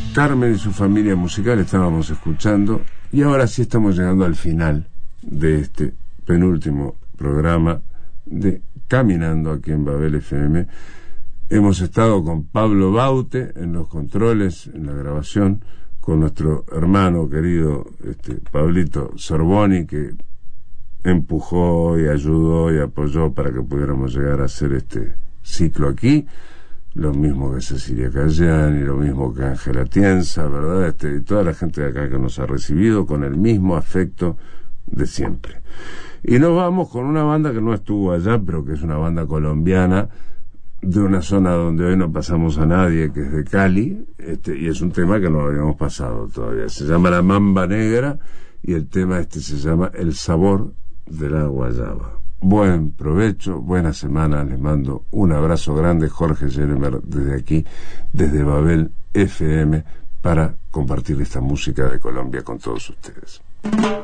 Carmen y su familia musical estábamos escuchando, y ahora sí estamos llegando al final de este penúltimo programa de Caminando aquí en Babel FM. Hemos estado con Pablo Baute en los controles, en la grabación, con nuestro hermano querido Pablito Sorboni, que empujó y ayudó y apoyó para que pudiéramos llegar a hacer este ciclo aquí. Lo mismo que Cecilia Cayani, lo mismo que Ángela Tienza, ¿verdad? Y toda la gente de acá que nos ha recibido con el mismo afecto de siempre. Y nos vamos con una banda que no estuvo allá, pero que es una banda colombiana de una zona donde hoy no pasamos a nadie, que es de Cali, y es un tema que no lo habíamos pasado todavía. Se llama La Mamba Negra y el tema se llama El Sabor de la Guayaba. Buen provecho, buena semana, les mando un abrazo grande, Jorge Jeremer, desde aquí, desde Babel FM, para compartir esta música de Colombia con todos ustedes.